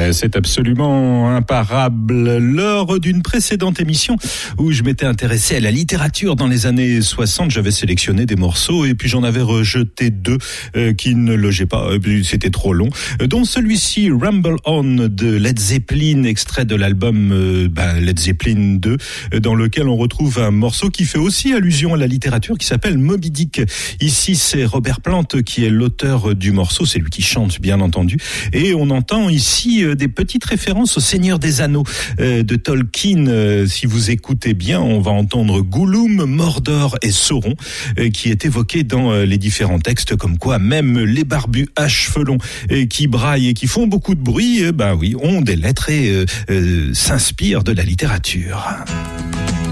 C'est absolument imparable. Lors d'une précédente émission où je m'étais intéressé à la littérature dans les années 60, j'avais sélectionné des morceaux et puis j'en avais rejeté 2 qui ne logeaient pas, c'était trop long, dont celui-ci, Rumble On de Led Zeppelin, extrait de l'album Led Zeppelin 2, dans lequel on retrouve un morceau qui fait aussi allusion à la littérature qui s'appelle Moby Dick. Ici, c'est Robert Plant qui est l'auteur du morceau, c'est lui qui chante bien entendu, et on entend ici des petites références au Seigneur des Anneaux de Tolkien. Si vous écoutez bien, on va entendre Gollum, Mordor et Sauron qui est évoqué dans les différents textes, comme quoi même les barbus à cheveux longs qui braillent et qui font beaucoup de bruit, ont des lettres et s'inspirent de la littérature.